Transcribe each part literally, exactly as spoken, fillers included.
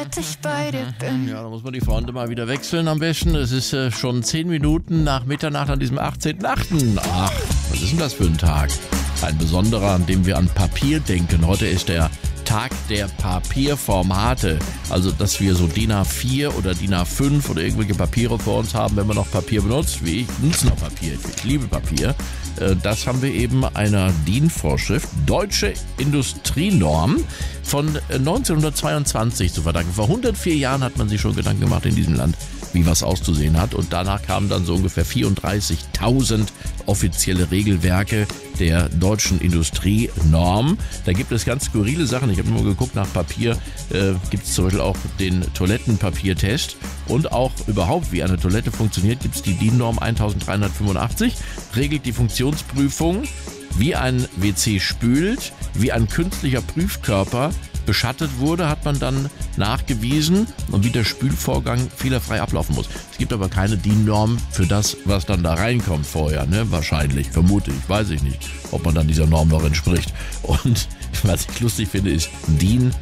seit ich bei dir bin. Ja, da muss man die Fronte mal wieder wechseln am besten. Es ist äh, schon zehn Minuten nach Mitternacht an diesem achtzehnten achten Ach, was ist denn das für ein Tag? Ein besonderer, an dem wir an Papier denken. Heute ist der Tag der Papierformate. Also, dass wir so D I N A vier oder D I N A fünf oder irgendwelche Papiere vor uns haben, wenn man noch Papier benutzt, wie ich, nutze noch Papier. Ich liebe Papier. Das haben wir eben einer D I N-Vorschrift, Deutsche Industrienorm von neunzehnhundertzweiundzwanzig zu verdanken. Vor hundertvier Jahren hat man sich schon Gedanken gemacht in diesem Land, wie was auszusehen hat. Und danach kamen dann so ungefähr vierunddreißigtausend offizielle Regelwerke der deutschen Industrienorm. Da gibt es ganz skurrile Sachen. Ich habe nur geguckt, nach Papier äh, gibt es zum Beispiel auch den Toilettenpapiertest. Und auch überhaupt, wie eine Toilette funktioniert, gibt es die D I N-Norm eintausenddreihundertfünfundachtzig. Regelt die Funktionsprüfung, wie ein W C spült, wie ein künstlicher Prüfkörper beschattet wurde, hat man dann nachgewiesen und wie der Spülvorgang fehlerfrei ablaufen muss. Es gibt aber keine D I N-Norm für das, was dann da reinkommt vorher, ne? Wahrscheinlich, vermute ich, weiß ich nicht, ob man dann dieser Norm noch entspricht. Und was ich lustig finde, ist D I N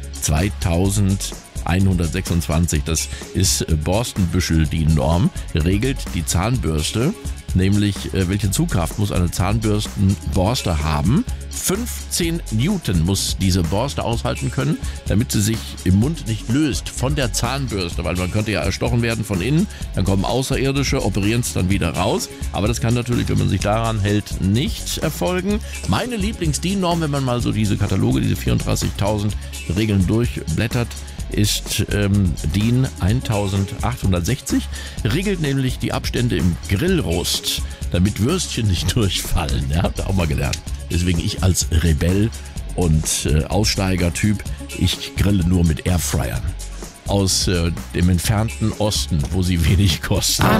zweitausendeinhundertsechsundzwanzig. Das ist Borstenbüschel-D I N-Norm, regelt die Zahnbürste, nämlich äh, welche Zugkraft muss eine Zahnbürstenborste haben. fünfzehn Newton muss diese Borste aushalten können, damit sie sich im Mund nicht löst von der Zahnbürste, weil man könnte ja erstochen werden von innen, dann kommen Außerirdische, operieren es dann wieder raus, aber das kann natürlich, wenn man sich daran hält, nicht erfolgen. Meine Lieblings-D I N-Norm, wenn man mal so diese Kataloge, diese vierunddreißigtausend Regeln durchblättert, ist ähm, D I N eintausendachthundertsechzig, regelt nämlich die Abstände im Grillrost, damit Würstchen nicht durchfallen. Ja, habt ihr auch mal gelernt. Deswegen ich als Rebell und äh, Aussteigertyp, ich grille nur mit Airfryern aus äh, dem entfernten Osten, wo sie wenig kosten.